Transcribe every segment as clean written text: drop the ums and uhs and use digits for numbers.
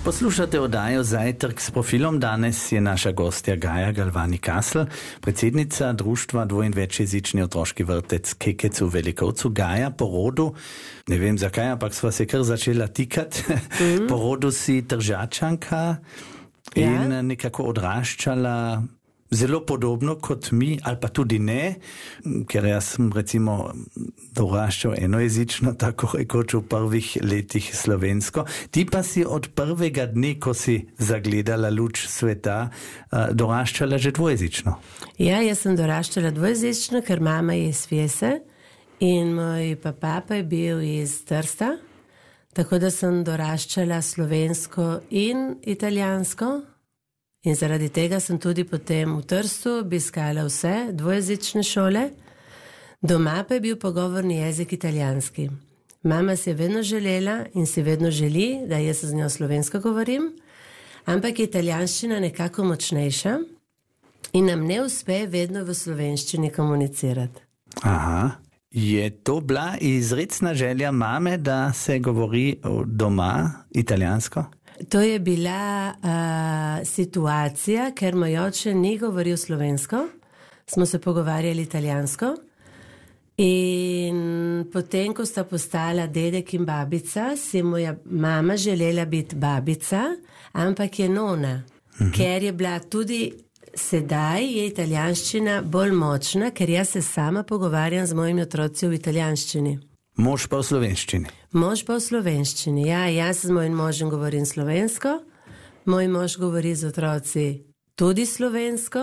Poslušate oddajo Zajtrk s profilom. Danes je naša gostja Gaja Galvani-Kasl, predsednica društva Dvo- in večjezični otroški vrtec Kekec v Velikovcu. Gaja, po rodu, ne vem zakaj, ampak sva se kar začela tikati. Po rodu si Tržačanka in nekako odraščala zelo podobno kot mi, ali pa tudi ne, ker jaz sem recimo doraščal enojezično, tako rekoč v prvih letih slovensko. Ti pa si od prvega dne, ko si zagledala luč sveta, doraščala že dvojezično. Ja, jaz sem doraščala dvojezično, ker mama je iz Fjese in moj papa je bil iz Trsta, tako da sem doraščala slovensko in italijansko. In zaradi tega sem tudi potem v Trstu obiskala vse dvojezične šole. Doma pa je bil pogovorni jezik italijanski. Mama si je vedno želela in si vedno želi, da jaz z njo slovensko govorim, ampak je italijanščina nekako močnejša in nam ne uspe vedno v slovenščini komunicirati. Aha. Je to bila izrecna želja mame, da se govori doma italijansko? To je bila situacija, ker moj oče ni govoril slovensko, smo se pogovarjali italijansko in potem, ko sta postala dedek in babica, si moja mama želela biti babica, ampak je nona, ker je bila tudi sedaj je italijanščina bolj močna, ker jaz se sama pogovarjam z mojimi otroci v italijanščini. Mož pa v slovenščini. Mož pa v slovenščini, ja. Jaz z mojim možem govorim slovensko, moj mož govori z otroci tudi slovensko,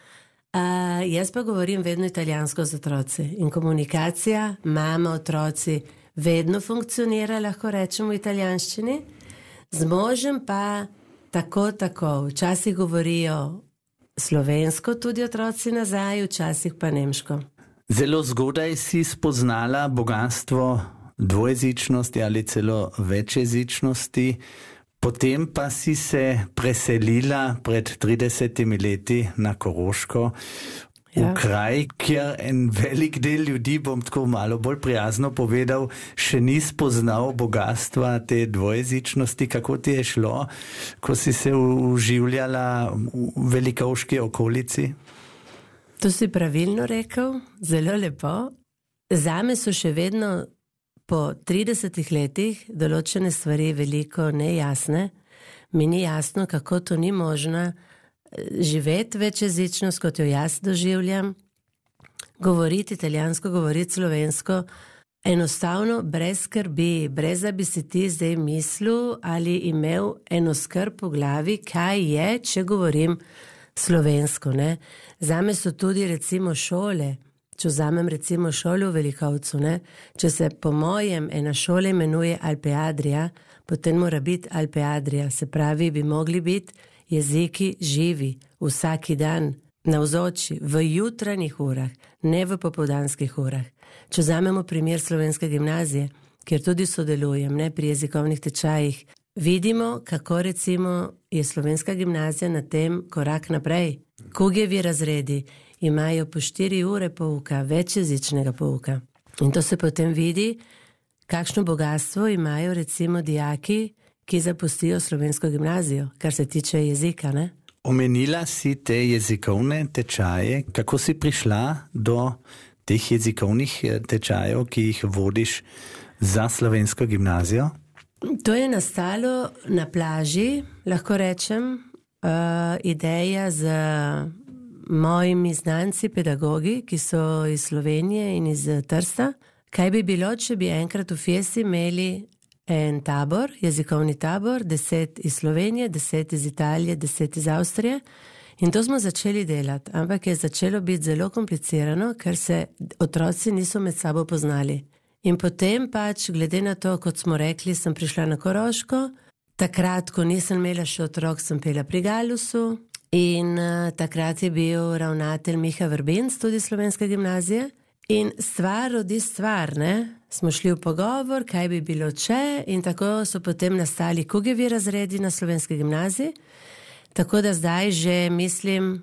jaz pa govorim vedno italijansko z otroci. In komunikacija, mama, otroci vedno funkcionira, lahko rečemo, v italijanščini. Z možem pa tako. Včasih govorijo slovensko tudi otroci nazaj, včasih pa nemško. Zelo zgodaj si spoznala bogatstvo dvojezičnosti ali celo večjezičnosti, potem pa si se preselila pred 30 leti na Koroško, v kraj, kjer en velik del ljudi, bom tako malo bolj prijazno povedal, še ni spoznal bogatstva te dvojezičnosti. Kako ti je šlo, ko si se uživljala v velikovški okolici? To si pravilno rekel, zelo lepo. Zame so še vedno po 30 letih določene stvari veliko nejasne. Mi ni jasno, kako to ni možno živeti večjezičnost, kot jo jaz doživljam. Govoriti italijansko, govoriti slovensko, enostavno brez skrbi, brez da bi si ti zdaj mislil ali imel eno skrb v glavi, kaj je, če govorim slovensko, ne. Zame so tudi recimo šole, če vzamem recimo šolo v Velikovcu, ne, če se po mojem ena šola imenuje Alpe Adria, potem mora biti Alpe Adria, se pravi, bi mogli biti jeziki živi, vsaki dan, navzoči, v jutranjih urah, ne v popoldanskih urah. Če vzamemo primer Slovenske gimnazije, kjer tudi sodelujem, ne, pri jezikovnih tečajih, vidimo, kako recimo je Slovenska gimnazija na tem korak naprej. Kugevi razredi imajo po 4 ure pouka, večjezičnega pouka. In to se potem vidi, kakšno bogatstvo imajo recimo dijaki, ki zapustijo Slovensko gimnazijo, kar se tiče jezika, ne? Omenila si te jezikovne tečaje. Kako si prišla do teh jezikovnih tečajev, ki jih vodiš za Slovensko gimnazijo? To je nastalo na plaži, lahko rečem, ideja z mojimi znanci, pedagogi, ki so iz Slovenije in iz Trsta. Kaj bi bilo, če bi enkrat v Fjesi imeli en tabor, jezikovni tabor, 10 iz Slovenije, 10 iz Italije, 10 iz Avstrije. In to smo začeli delati, ampak je začelo biti zelo komplicirano, ker se otroci niso med sabo poznali. In potem pač, glede na to, kot smo rekli, sem prišla na Koroško. Takrat, ko nisem imela še otrok, sem pela pri Galusu. In takrat je bil ravnatelj Miha Vrbinc, tudi Slovenske gimnazije. In stvar rodi stvar, ne? Smo šli v pogovor, kaj bi bilo če, in tako so potem nastali Kugevi razredi na Slovenske gimnaziji. Tako da zdaj že, mislim,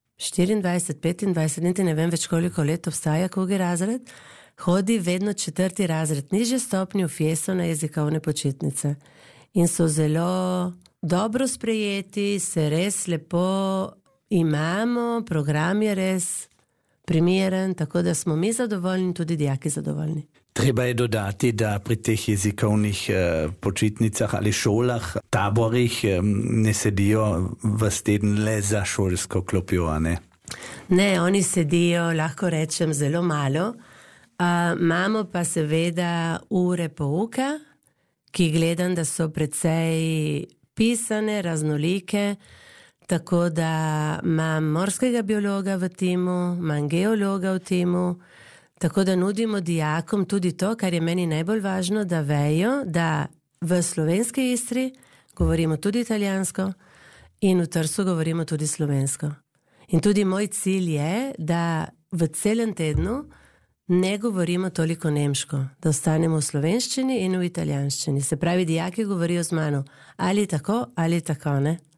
24, 25, niti ne vem več koliko let obstaja Kuge razred. Hodi vedno 4. razred, nižje stopnje v Fjeso na jezikovne počitnice. In so zelo dobro sprejeti, se res lepo imamo, program je res primeren, tako da smo mi zadovoljni, tudi dijaki zadovoljni. Treba je dodati, da pri teh jezikovnih počitnicah ali šolah, taborih ne sedijo vas teden le za šolsko klopjo, ne? Ne, oni sedijo, lahko rečem, zelo malo. Imamo pa seveda ure pouka, ki gledam, da so precej pisane, raznolike, tako da imam morskega biologa v timu, imam geologa v timu, tako da nudimo dijakom tudi to, kar je meni najbolj važno, da vejo, da v slovenski Istri govorimo tudi italijansko in v Trsu govorimo tudi slovensko. In tudi moj cilj je, da v celem tednu ne govorimo toliko nemško, da ostanemo v slovenščini in v italijanščini. Se pravi, dijaki govorijo z mano ali tako, ne?